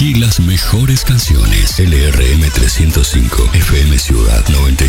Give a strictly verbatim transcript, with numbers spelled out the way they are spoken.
Aquí las mejores canciones. L R M trescientos cinco, F M Ciudad noventa